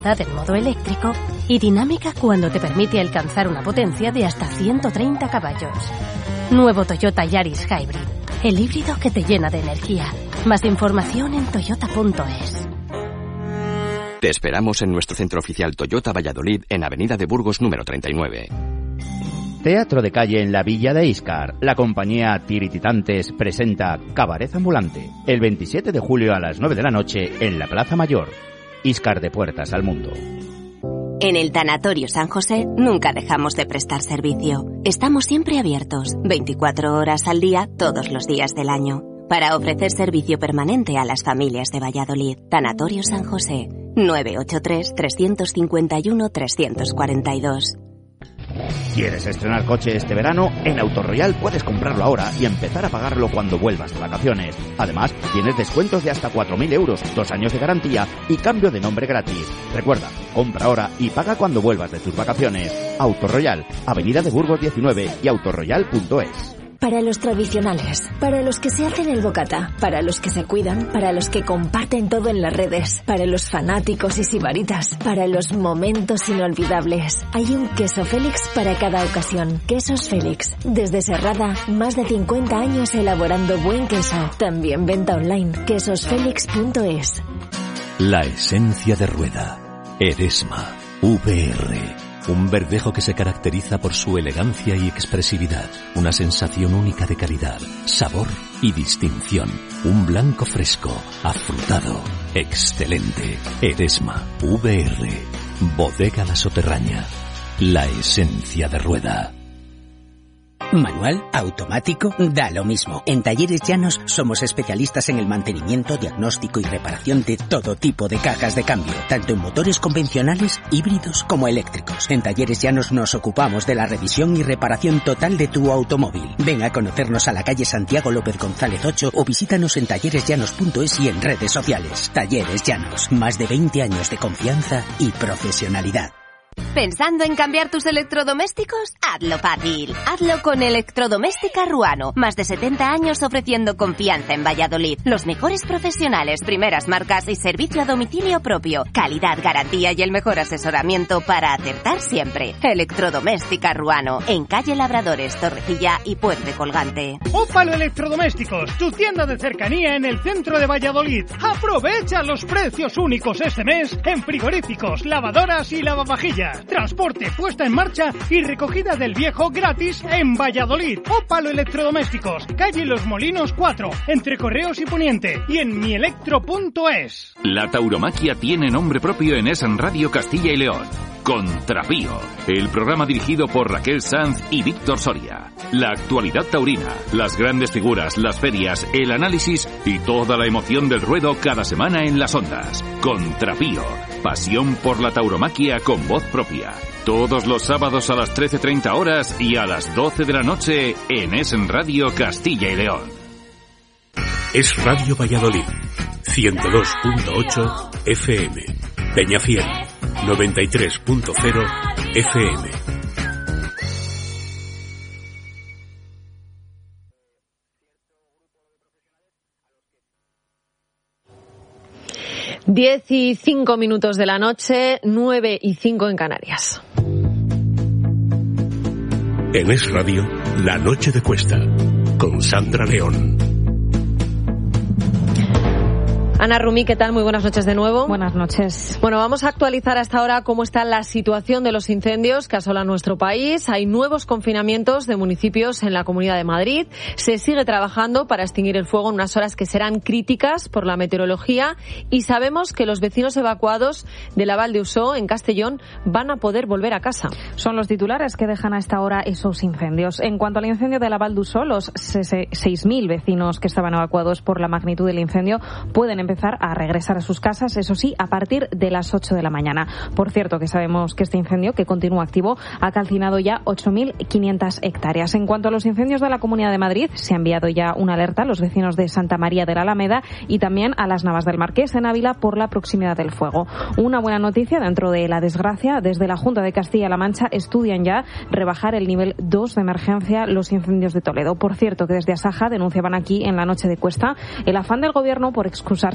en modo eléctrico y dinámica cuando te permite alcanzar una potencia de hasta 130 caballos. Nuevo Toyota Yaris Hybrid, el híbrido que te llena de energía. Más información en toyota.es. Te esperamos en nuestro centro oficial Toyota Valladolid en Avenida de Burgos número 39. Teatro de calle en la Villa de Íscar. La compañía Tirititantes presenta Cabaret Ambulante el 27 de julio a las 9 de la noche en la Plaza Mayor. Íscar de puertas al mundo. En el Tanatorio San José nunca dejamos de prestar servicio. Estamos siempre abiertos, 24 horas al día, todos los días del año, para ofrecer servicio permanente a las familias de Valladolid. Tanatorio San José, 983-351-342. ¿Quieres estrenar coche este verano? En Autoroyal puedes comprarlo ahora y empezar a pagarlo cuando vuelvas de vacaciones. Además, tienes descuentos de hasta 4.000 euros, 2 años de garantía y cambio de nombre gratis. Recuerda, compra ahora y paga cuando vuelvas de tus vacaciones. Autoroyal, Avenida de Burgos 19 y autoroyal.es. Para los tradicionales, para los que se hacen el bocata, para los que se cuidan, para los que comparten todo en las redes, para los fanáticos y sibaritas, para los momentos inolvidables. Hay un queso Félix para cada ocasión. Quesos Félix. Desde Serrada, más de 50 años elaborando buen queso. También venta online. quesosfelix.es. La esencia de Rueda. Eresma. VR. Un verdejo que se caracteriza por su elegancia y expresividad. Una sensación única de calidad, sabor y distinción. Un blanco fresco, afrutado, excelente. Eresma, VR, Bodega La Soterraña. La esencia de Rueda. Manual, automático, da lo mismo. En Talleres Llanos somos especialistas en el mantenimiento, diagnóstico y reparación de todo tipo de cajas de cambio, tanto en motores convencionales, híbridos como eléctricos. En Talleres Llanos nos ocupamos de la revisión y reparación total de tu automóvil. Ven a conocernos a la calle Santiago López González 8 o visítanos en talleresllanos.es y en redes sociales. Talleres Llanos, más de 20 años de confianza y profesionalidad. ¿Pensando en cambiar tus electrodomésticos? Hazlo fácil. Hazlo con Electrodoméstica Ruano. Más de 70 años ofreciendo confianza en Valladolid. Los mejores profesionales, primeras marcas y servicio a domicilio propio. Calidad, garantía y el mejor asesoramiento para acertar siempre. Electrodoméstica Ruano. En calle Labradores, Torrecilla y Puente Colgante. Ópalo Electrodomésticos, tu tienda de cercanía en el centro de Valladolid. Aprovecha los precios únicos este mes en frigoríficos, lavadoras y lavavajillas. Transporte, puesta en marcha y recogida del viejo gratis en Valladolid. Ópalo Electrodomésticos, calle Los Molinos 4, entre Correos y Poniente, y en mielectro.es. La tauromaquia tiene nombre propio en Es Radio Castilla y León. Contrapío, el programa dirigido por Raquel Sanz y Víctor Soria. La actualidad taurina, las grandes figuras, las ferias, el análisis y toda la emoción del ruedo cada semana en las ondas. Contrapío, pasión por la tauromaquia con voz propia. Todos los sábados a las 13:30 horas y a las 12 de la noche en Es Radio Castilla y León. Es Radio Valladolid, 102.8 FM. Peñafiel, 93.0 FM. Diez y 5 minutos de la noche, 9:05 en Canarias. En Es Radio, La Noche de Cuesta, con Sandra León. Ana Rumí, ¿qué tal? Muy buenas noches de nuevo. Buenas noches. Bueno, vamos a actualizar hasta ahora cómo está la situación de los incendios que asolan nuestro país. Hay nuevos confinamientos de municipios en la Comunidad de Madrid. Se sigue trabajando para extinguir el fuego en unas horas que serán críticas por la meteorología y sabemos que los vecinos evacuados de la Val de Usó, en Castellón, van a poder volver a casa. Son los titulares que dejan a esta hora esos incendios. En cuanto al incendio de la Val de Usó, los 6.000 vecinos que estaban evacuados por la magnitud del incendio pueden empezar a regresar a sus casas, eso sí, a partir de las 8 de la mañana. Por cierto, que sabemos que este incendio, que continúa activo, ha calcinado ya 8.500 hectáreas. En cuanto a los incendios de la Comunidad de Madrid, se ha enviado ya una alerta a los vecinos de Santa María de la Alameda y también a las Navas del Marqués, en Ávila, por la proximidad del fuego. Una buena noticia dentro de la desgracia: desde la Junta de Castilla-La Mancha estudian ya rebajar el nivel 2 de emergencia los incendios de Toledo. Por cierto, que desde Asaja denunciaban aquí en la noche de Cuesta el afán del Gobierno por excusarse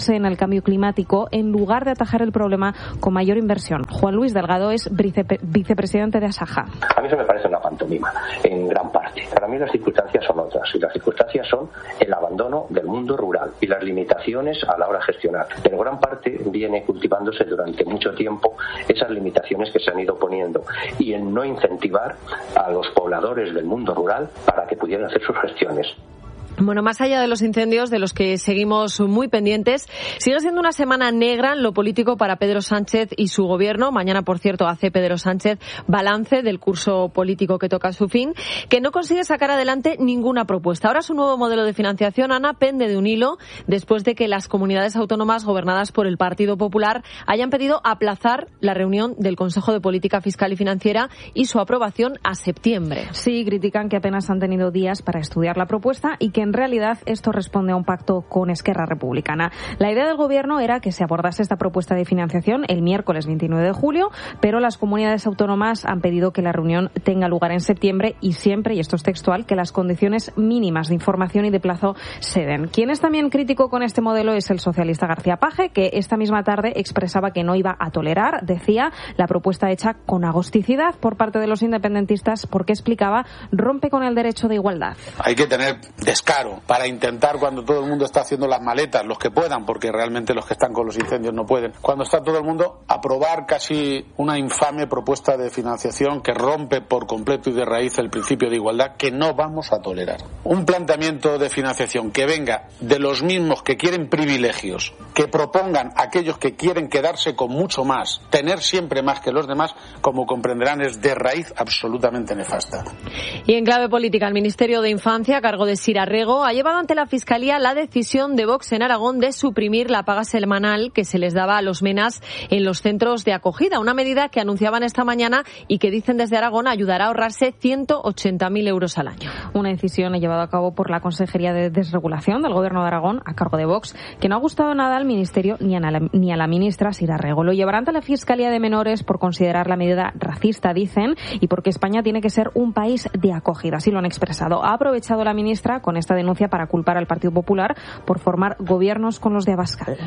centrarse en el cambio climático en lugar de atajar el problema con mayor inversión. Juan Luis Delgado es vicepresidente de Asaja. A mí eso me parece una pantomima, en gran parte. Para mí las circunstancias son otras, y las circunstancias son el abandono del mundo rural y las limitaciones a la hora de gestionar. Pero gran parte viene cultivándose durante mucho tiempo esas limitaciones que se han ido poniendo y en no incentivar a los pobladores del mundo rural para que pudieran hacer sus gestiones. Bueno, más allá de los incendios, de los que seguimos muy pendientes, sigue siendo una semana negra en lo político para Pedro Sánchez y su gobierno. Mañana, por cierto, hace Pedro Sánchez balance del curso político que toca a su fin, que no consigue sacar adelante ninguna propuesta. Ahora su nuevo modelo de financiación, Ana, pende de un hilo después de que las comunidades autónomas gobernadas por el Partido Popular hayan pedido aplazar la reunión del Consejo de Política Fiscal y Financiera y su aprobación a septiembre. Sí, critican que apenas han tenido días para estudiar la propuesta y que en realidad esto responde a un pacto con Esquerra Republicana. La idea del gobierno era que se abordase esta propuesta de financiación el miércoles 29 de julio, pero las comunidades autónomas han pedido que la reunión tenga lugar en septiembre y siempre, y esto es textual, que las condiciones mínimas de información y de plazo se den. Quien es también crítico con este modelo es el socialista García Page, que esta misma tarde expresaba que no iba a tolerar, decía, la propuesta hecha con agosticidad por parte de los independentistas porque, explicaba, rompe con el derecho de igualdad. Hay que tener descaro para intentar, cuando todo el mundo está haciendo las maletas, los que puedan, porque realmente los que están con los incendios no pueden, cuando está todo el mundo, aprobar casi una infame propuesta de financiación que rompe por completo y de raíz el principio de igualdad, que no vamos a tolerar. Un planteamiento de financiación que venga de los mismos que quieren privilegios, que propongan a aquellos que quieren quedarse con mucho más, tener siempre más que los demás, como comprenderán, es de raíz absolutamente nefasta. Y en clave política, el Ministerio de Infancia, a cargo de Sira Rego, ha llevado ante la Fiscalía la decisión de Vox en Aragón de suprimir la paga semanal que se les daba a los menas en los centros de acogida, una medida que anunciaban esta mañana y que dicen desde Aragón ayudará a ahorrarse 180.000 euros al año. Una decisión llevada a cabo por la Consejería de Desregulación del Gobierno de Aragón, a cargo de Vox, que no ha gustado nada al Ministerio ni a la ministra Sira Rego. Lo llevará ante la Fiscalía de Menores por considerar la medida racista, dicen, y porque España tiene que ser un país de acogida. Así lo han expresado. Ha aprovechado la ministra con esta denuncia para culpar al Partido Popular por formar gobiernos con los de Abascal.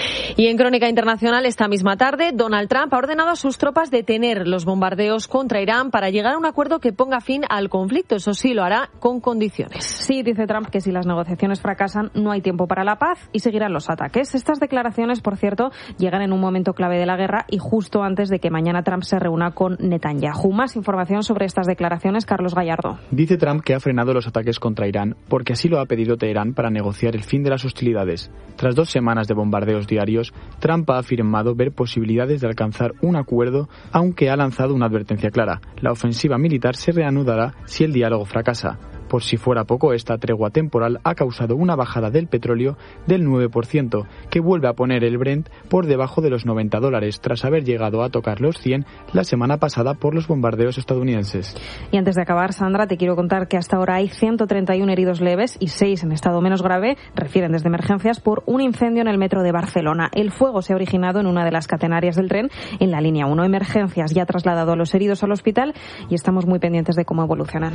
Y en crónica internacional, esta misma tarde, Donald Trump ha ordenado a sus tropas detener los bombardeos contra Irán para llegar a un acuerdo que ponga fin al conflicto. Eso sí, lo hará con condiciones. Sí, dice Trump que si las negociaciones fracasan, no hay tiempo para la paz y seguirán los ataques. Estas declaraciones, por cierto, llegan en un momento clave de la guerra y justo antes de que mañana Trump se reúna con Netanyahu. Más información sobre estas declaraciones, Carlos Gallardo. Dice Trump que ha frenado los ataques contra Irán porque así lo ha pedido Teherán para negociar el fin de las hostilidades. Tras 2 semanas de bombardeos diarios, Trump ha afirmado ver posibilidades de alcanzar un acuerdo, aunque ha lanzado una advertencia clara: la ofensiva militar se reanudará si el diálogo fracasa. Por si fuera poco, esta tregua temporal ha causado una bajada del petróleo del 9%, que vuelve a poner el Brent por debajo de los $90, tras haber llegado a tocar los 100 la semana pasada por los bombardeos estadounidenses. Y antes de acabar, Sandra, te quiero contar que hasta ahora hay 131 heridos leves y 6 en estado menos grave, refieren desde emergencias, por un incendio en el metro de Barcelona. El fuego se ha originado en una de las catenarias del tren en la línea 1. Emergencias ya ha trasladado a los heridos al hospital y estamos muy pendientes de cómo evolucionan.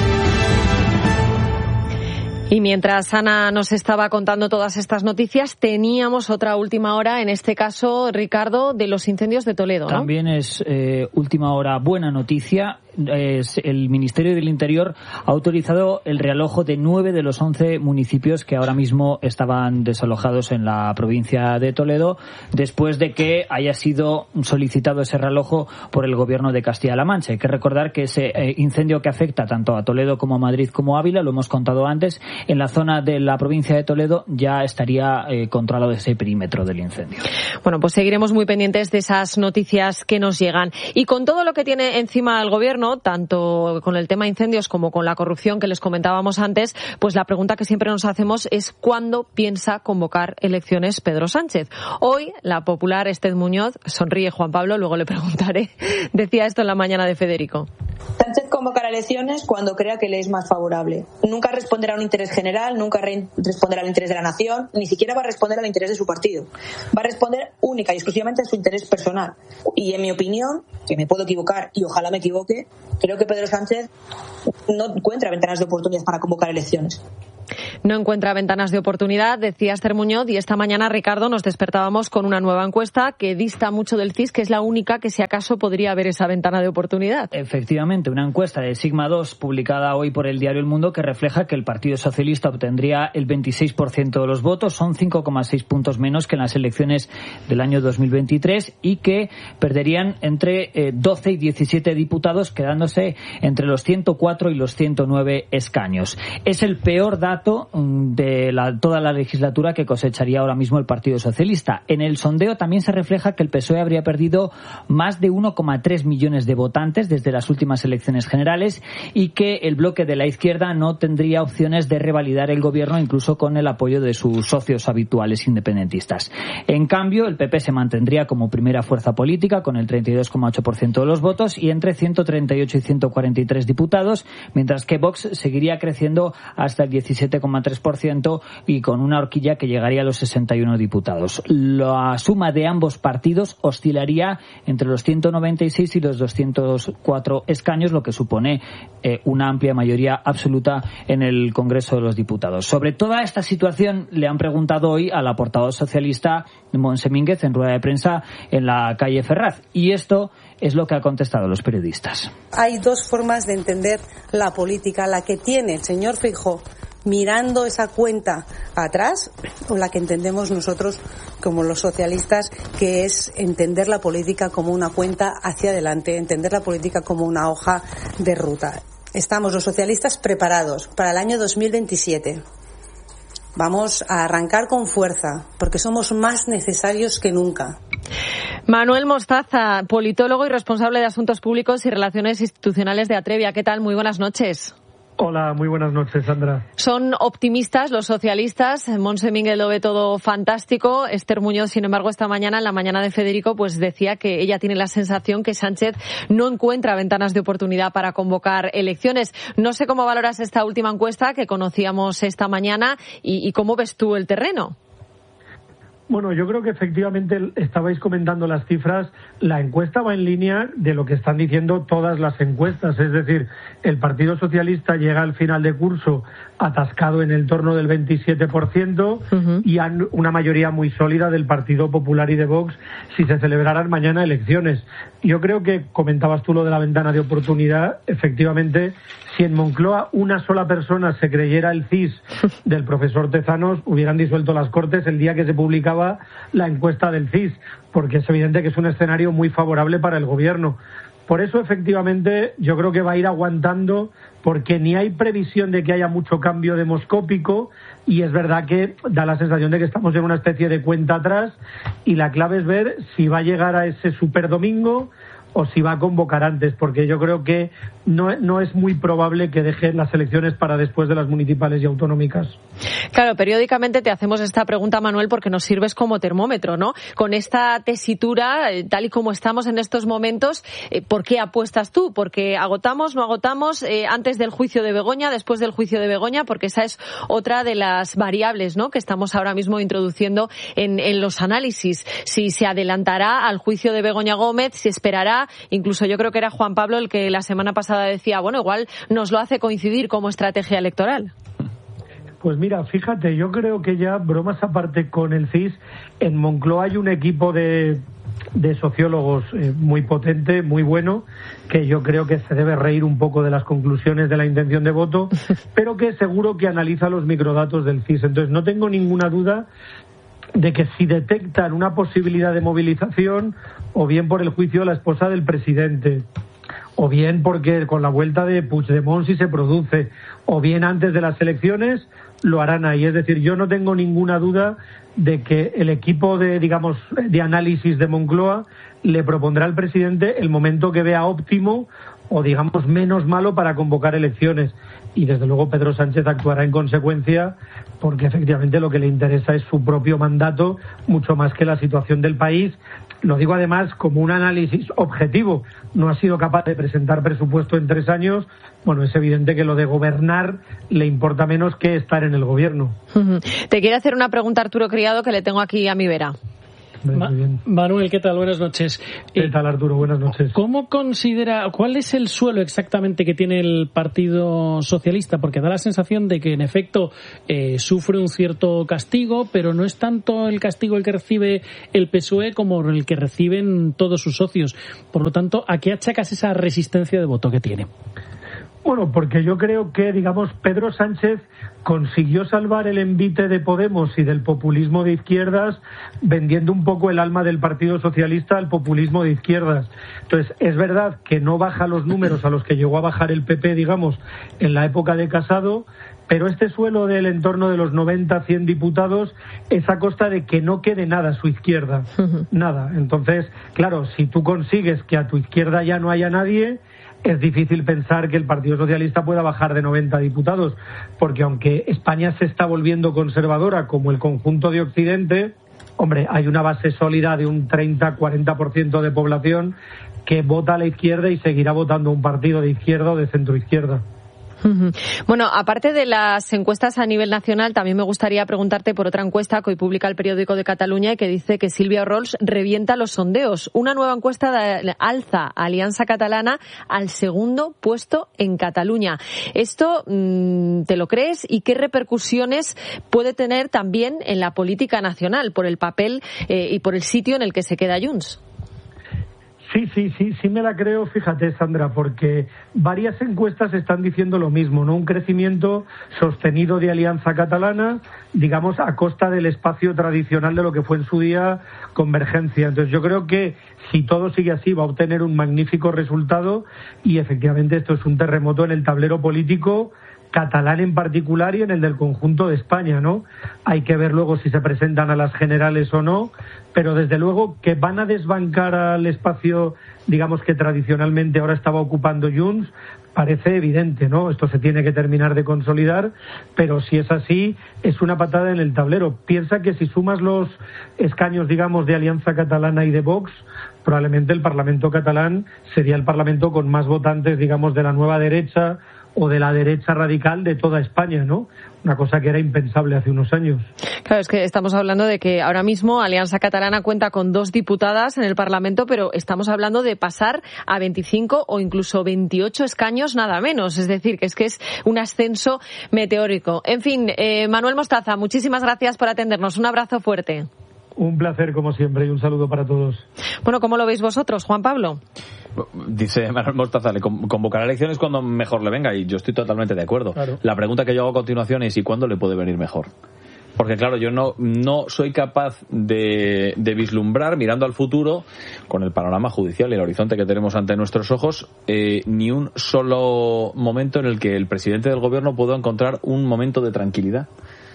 Y mientras Ana nos estaba contando todas estas noticias, teníamos otra última hora, en este caso, Ricardo, de los incendios de Toledo, ¿no? También es última hora buena noticia. El Ministerio del Interior ha autorizado el realojo de 9 de los 11 municipios que ahora mismo estaban desalojados en la provincia de Toledo, después de que haya sido solicitado ese realojo por el Gobierno de Castilla-La Mancha. Hay que recordar que ese incendio que afecta tanto a Toledo como a Madrid como a Ávila, lo hemos contado antes, en la zona de la provincia de Toledo ya estaría controlado ese perímetro del incendio. Bueno, pues seguiremos muy pendientes de esas noticias que nos llegan. Y con todo lo que tiene encima el Gobierno, tanto con el tema incendios como con la corrupción que les comentábamos antes, pues la pregunta que siempre nos hacemos es ¿cuándo piensa convocar elecciones Pedro Sánchez? Hoy, la popular Esther Muñoz, sonríe Juan Pablo, luego le preguntaré, decía esto en la mañana de Federico. Sánchez convocará elecciones cuando crea que le es más favorable. Nunca responderá a un interés general, nunca responderá al interés de la nación, ni siquiera va a responder al interés de su partido. Va a responder única y exclusivamente a su interés personal. Y en mi opinión, que me puedo equivocar y ojalá me equivoque, creo que Pedro Sánchez no encuentra ventanas de oportunidad para convocar elecciones. No encuentra ventanas de oportunidad, decía Esther Muñoz, y esta mañana, Ricardo, nos despertábamos con una nueva encuesta que dista mucho del CIS, que es la única que si acaso podría haber esa ventana de oportunidad. Efectivamente, una encuesta de Sigma 2 publicada hoy por el diario El Mundo que refleja que el Partido Socialista obtendría el 26% de los votos, son 5,6 puntos menos que en las elecciones del año 2023 y que perderían entre 12 y 17 diputados, quedándose entre los 104 y los 109 escaños. Es el peor dato de toda la legislatura que cosecharía ahora mismo el Partido Socialista. En el sondeo también se refleja que el PSOE habría perdido más de 1,3 millones de votantes desde las últimas elecciones generales y que el bloque de la izquierda no tendría opciones de revalidar el gobierno incluso con el apoyo de sus socios habituales independentistas. En cambio, el PP se mantendría como primera fuerza política con el 32,8% de los votos y entre 138 y 143 diputados, mientras que Vox seguiría creciendo hasta el 17,3% y con una horquilla que llegaría a los 61 diputados. La suma de ambos partidos oscilaría entre los 196 y los 204 escaños, lo que supone una amplia mayoría absoluta en el Congreso de los Diputados. Sobre toda esta situación le han preguntado hoy a la portavoz socialista Montse Mínguez en rueda de prensa en la calle Ferraz, y esto es lo que ha contestado a los periodistas. Hay dos formas de entender la política, la que tiene el señor Feijóo mirando esa cuenta atrás, o la que entendemos nosotros como los socialistas, que es entender la política como una cuenta hacia adelante, entender la política como una hoja de ruta. Estamos los socialistas preparados para el año 2027. Vamos a arrancar con fuerza, porque somos más necesarios que nunca. Manuel Mostaza, politólogo y responsable de Asuntos Públicos y Relaciones Institucionales de Atrevia. ¿Qué tal? Muy buenas noches. Hola, muy buenas noches, Sandra. Son optimistas los socialistas. Montse Mínguez lo ve todo fantástico. Esther Muñoz, sin embargo, esta mañana, en la mañana de Federico, pues decía que ella tiene la sensación que Sánchez no encuentra ventanas de oportunidad para convocar elecciones. No sé cómo valoras esta última encuesta que conocíamos esta mañana y cómo ves tú el terreno. Bueno, yo creo que efectivamente estabais comentando las cifras. La encuesta va en línea de lo que están diciendo todas las encuestas. Es decir, el Partido Socialista llega al final de curso atascado en el torno del 27% y una mayoría muy sólida del Partido Popular y de Vox si se celebraran mañana elecciones. Yo creo que comentabas tú lo de la ventana de oportunidad. Efectivamente, si en Moncloa una sola persona se creyera el CIS del profesor Tezanos, hubieran disuelto las Cortes el día que se publicaba la encuesta del CIS, porque es evidente que es un escenario muy favorable para el gobierno. Por eso, efectivamente, yo creo que va a ir aguantando, porque ni hay previsión de que haya mucho cambio demoscópico, y es verdad que da la sensación de que estamos en una especie de cuenta atrás, y la clave es ver si va a llegar a ese superdomingo o si va a convocar antes, porque yo creo que no es muy probable que deje las elecciones para después de las municipales y autonómicas. Claro, periódicamente te hacemos esta pregunta, Manuel, porque nos sirves como termómetro, ¿no? Con esta tesitura, tal y como estamos en estos momentos, ¿por qué apuestas tú? ¿Porque agotamos, no agotamos, antes del juicio de Begoña, después del juicio de Begoña? Porque esa es otra de las variables, ¿no?, que estamos ahora mismo introduciendo en los análisis. Si se adelantará al juicio de Begoña Gómez, si esperará. Incluso yo creo que era Juan Pablo el que la semana pasada decía, bueno, igual nos lo hace coincidir como estrategia electoral. Pues mira, fíjate, yo creo que ya, bromas aparte con el CIS, en Moncloa hay un equipo de sociólogos muy potente, muy bueno, que yo creo que se debe reír un poco de las conclusiones de la intención de voto, pero que seguro que analiza los microdatos del CIS. Entonces no tengo ninguna duda de que si detectan una posibilidad de movilización, o bien por el juicio de la esposa del presidente, o bien porque con la vuelta de Puigdemont si se produce, o bien antes de las elecciones, lo harán ahí. Es decir, yo no tengo ninguna duda de que el equipo de análisis de Moncloa le propondrá al presidente el momento que vea óptimo o digamos menos malo para convocar elecciones. Y desde luego Pedro Sánchez actuará en consecuencia, porque efectivamente lo que le interesa es su propio mandato mucho más que la situación del país. Lo digo además como un análisis objetivo. No ha sido capaz de presentar presupuesto en 3 años. Bueno, es evidente que lo de gobernar le importa menos que estar en el gobierno. Te quiero hacer una pregunta, Arturo Criado, que le tengo aquí a mi vera. Manuel, ¿qué tal? Buenas noches. ¿Qué tal, Arturo? Buenas noches. ¿Cómo considera, cuál es el suelo exactamente que tiene el Partido Socialista? Porque da la sensación de que, en efecto, sufre un cierto castigo, pero no es tanto el castigo el que recibe el PSOE como el que reciben todos sus socios. Por lo tanto, ¿a qué achacas esa resistencia de voto que tiene? Bueno, porque yo creo que, digamos, Pedro Sánchez consiguió salvar el envite de Podemos y del populismo de izquierdas vendiendo un poco el alma del Partido Socialista al populismo de izquierdas. Entonces, es verdad que no baja los números a los que llegó a bajar el PP, digamos, en la época de Casado, pero este suelo del entorno de los 90, 100 diputados es a costa de que no quede nada a su izquierda. Nada. Entonces, claro, si tú consigues que a tu izquierda ya no haya nadie, es difícil pensar que el Partido Socialista pueda bajar de 90 diputados, porque aunque España se está volviendo conservadora como el conjunto de Occidente, hombre, hay una base sólida de un 30-40% de población que vota a la izquierda y seguirá votando un partido de izquierda o de centroizquierda. Bueno, aparte de las encuestas a nivel nacional, también me gustaría preguntarte por otra encuesta que hoy publica el Periódico de Cataluña y que dice que Sílvia Rolls revienta los sondeos. Una nueva encuesta alza a Alianza Catalana al segundo puesto en Cataluña. ¿Esto te lo crees? ¿Y qué repercusiones puede tener también en la política nacional por el papel y por el sitio en el que se queda Junts? Sí me la creo, fíjate, Sandra, porque varias encuestas están diciendo lo mismo, ¿no? Un crecimiento sostenido de Alianza Catalana, digamos, a costa del espacio tradicional de lo que fue en su día Convergencia. Entonces yo creo que si todo sigue así va a obtener un magnífico resultado y efectivamente esto es un terremoto en el tablero político catalán en particular y en el del conjunto de España, ¿no? Hay que ver luego si se presentan a las generales o no, pero desde luego que van a desbancar al espacio, digamos, que tradicionalmente ahora estaba ocupando Junts, parece evidente, ¿no? Esto se tiene que terminar de consolidar, pero si es así, es una patada en el tablero. Piensa que si sumas los escaños, digamos, de Alianza Catalana y de Vox, probablemente el Parlamento catalán sería el Parlamento con más votantes, digamos, de la nueva derecha o de la derecha radical de toda España, ¿no? Una cosa que era impensable hace unos años. Claro, es que estamos hablando de que ahora mismo Alianza Catalana cuenta con 2 diputadas en el Parlamento, pero estamos hablando de pasar a 25 o incluso 28 escaños, nada menos. Es decir, que es un ascenso meteórico. En fin, Manuel Mostaza, muchísimas gracias por atendernos. Un abrazo fuerte. Un placer, como siempre, y un saludo para todos. Bueno, ¿cómo lo veis vosotros, Juan Pablo? Dice Manuel Mostaza, le convocará elecciones cuando mejor le venga, y yo estoy totalmente de acuerdo. Claro. La pregunta que yo hago a continuación es ¿y cuándo le puede venir mejor? Porque claro, yo no soy capaz de vislumbrar, mirando al futuro, con el panorama judicial y el horizonte que tenemos ante nuestros ojos, ni un solo momento en el que el presidente del gobierno pueda encontrar un momento de tranquilidad.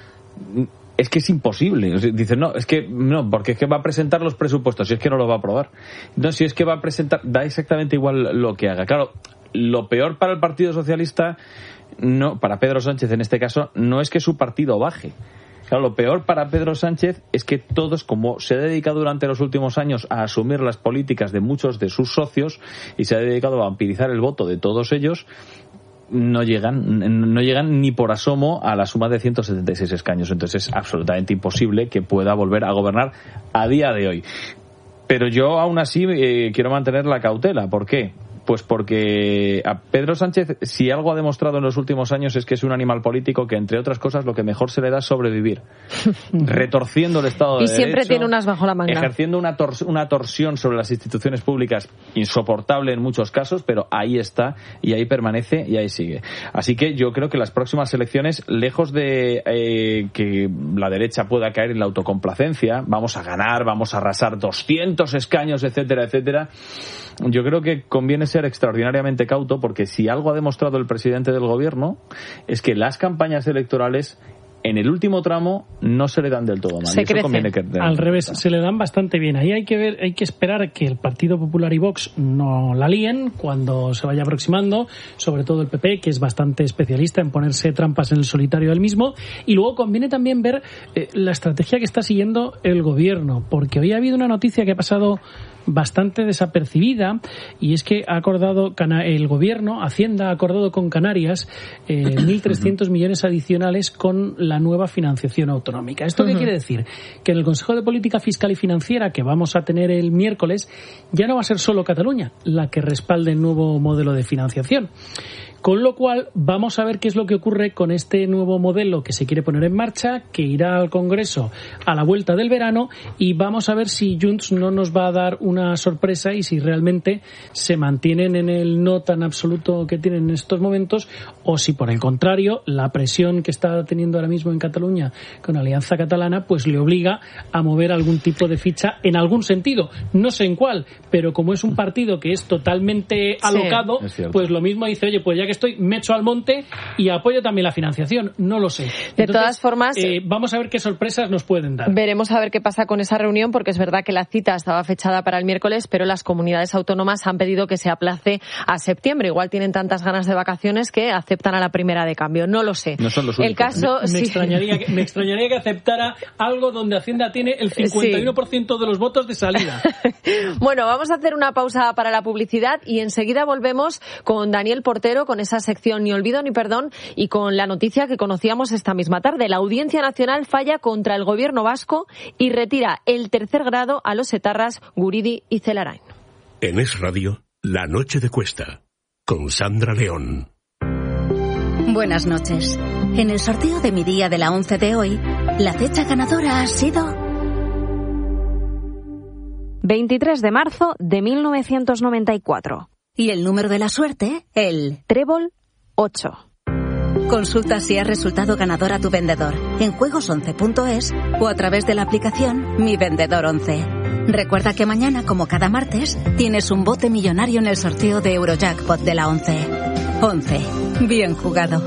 Es que es imposible. Dicen, no, porque es que va a presentar los presupuestos, si es que no los va a aprobar. No, si es que va a presentar, da exactamente igual lo que haga. Claro, lo peor para el Partido Socialista, no, para Pedro Sánchez en este caso, no es que su partido baje. Claro, lo peor para Pedro Sánchez es que todos, como se ha dedicado durante los últimos años a asumir las políticas de muchos de sus socios y se ha dedicado a vampirizar el voto de todos ellos, no llegan ni por asomo a la suma de 176 escaños. Entonces es absolutamente imposible que pueda volver a gobernar a día de hoy. Pero yo aún así quiero mantener la cautela. ¿Por qué? Pues porque a Pedro Sánchez, si algo ha demostrado en los últimos años, es que es un animal político que, entre otras cosas, lo que mejor se le da es sobrevivir, retorciendo el Estado de Derecho. Y siempre tiene unas bajo la manga. Ejerciendo una torsión sobre las instituciones públicas insoportable en muchos casos, pero ahí está, y ahí permanece, y ahí sigue. Así que yo creo que las próximas elecciones, lejos de que la derecha pueda caer en la autocomplacencia, vamos a ganar, vamos a arrasar 200 escaños, etcétera, etcétera, yo creo que conviene ser extraordinariamente cauto, porque si algo ha demostrado el presidente del gobierno es que las campañas electorales en el último tramo no se le dan del todo mal. Se crecen. Al revés, se le dan bastante bien. Ahí hay que esperar que el Partido Popular y Vox no la líen cuando se vaya aproximando, sobre todo el PP, que es bastante especialista en ponerse trampas en el solitario del mismo. Y luego conviene también ver la estrategia que está siguiendo el gobierno, porque hoy ha habido una noticia que ha pasado bastante desapercibida, y es que ha acordado el gobierno, Hacienda ha acordado con Canarias 1.300 millones adicionales con la nueva financiación autonómica. ¿Esto qué quiere decir? Que en el Consejo de Política Fiscal y Financiera que vamos a tener el miércoles ya no va a ser solo Cataluña la que respalde el nuevo modelo de financiación. Con lo cual, vamos a ver qué es lo que ocurre con este nuevo modelo que se quiere poner en marcha, que irá al Congreso a la vuelta del verano, y vamos a ver si Junts no nos va a dar una sorpresa y si realmente se mantienen en el no tan absoluto que tienen en estos momentos, o si por el contrario, la presión que está teniendo ahora mismo en Cataluña con Alianza Catalana, pues le obliga a mover algún tipo de ficha en algún sentido. No sé en cuál, pero como es un partido que es totalmente alocado, pues lo mismo dice, oye, pues ya que estoy, me echo al monte y apoyo también la financiación. No lo sé. De todas formas, vamos a ver qué sorpresas nos pueden dar. Veremos a ver qué pasa con esa reunión, porque es verdad que la cita estaba fechada para el miércoles, pero las comunidades autónomas han pedido que se aplace a septiembre. Igual tienen tantas ganas de vacaciones que aceptan a la primera de cambio. No lo sé. No son los únicos. El caso, me extrañaría que aceptara algo donde Hacienda tiene el 51% de los votos de salida. Bueno, vamos a hacer una pausa para la publicidad y enseguida volvemos con Daniel Portero, con esa sección Ni olvido ni perdón, y con la noticia que conocíamos esta misma tarde. La Audiencia Nacional falla contra el gobierno vasco y retira el 3er grado a los etarras Guridi y Celarain. En Es Radio, La Noche de Cuesta, con Sandra León. Buenas noches. En el sorteo de mi día de la 11 de hoy, la fecha ganadora ha sido 23 de marzo de 1994. Y el número de la suerte, el Trébol 8. Consulta si has resultado ganador a tu vendedor en juegos11.es o a través de la aplicación Mi Vendedor 11. Recuerda que mañana, como cada martes, tienes un bote millonario en el sorteo de Eurojackpot de la 11. 11. Bien jugado.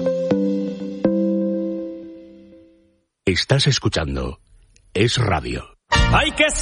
Estás escuchando Es Radio. Hay que